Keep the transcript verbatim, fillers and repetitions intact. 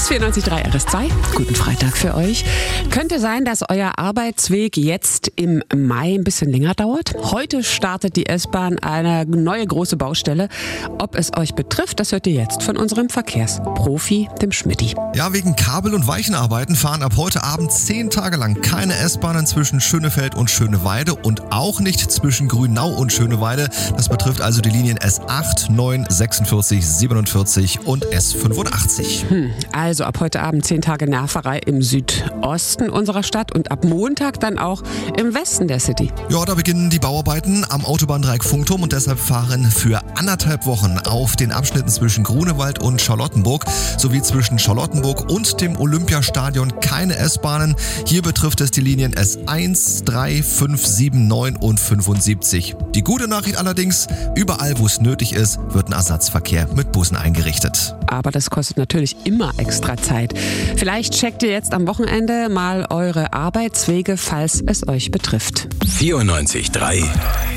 vierundneunzig Komma drei R S zwei. Guten Freitag für euch. Könnte sein, dass euer Arbeitsweg jetzt im Mai ein bisschen länger dauert. Heute startet die S-Bahn eine neue große Baustelle. Ob es euch betrifft, das hört ihr jetzt von unserem Verkehrsprofi, dem Schmidti. Ja, wegen Kabel- und Weichenarbeiten fahren ab heute Abend zehn Tage lang keine S-Bahnen zwischen Schönefeld und Schöneweide und auch nicht zwischen Grünau und Schöneweide. Das betrifft also die Linien S acht, neun, sechsundvierzig, siebenundvierzig und S fünfundachtzig. Hm, also ab heute Abend zehn Tage Nerverei im Südosten unserer Stadt und ab Montag dann auch im Westen der City. Ja, da beginnen die Bauarbeiten am Autobahndreieck Funkturm und deshalb fahren für anderthalb Wochen auf den Abschnitten zwischen Grunewald und Charlottenburg sowie zwischen Charlottenburg und dem Olympiastadion keine S-Bahnen. Hier betrifft es die Linien S eins, drei, fünf, sieben, neun und fünfundsiebzig. Die gute Nachricht allerdings, überall wo es nötig ist, wird ein Ersatzverkehr mit Bussen eingerichtet. Aber das kostet natürlich immer extra Zeit. Vielleicht checkt ihr jetzt am Wochenende mal eure Arbeitswege, falls es euch betrifft. vierundneunzig Komma drei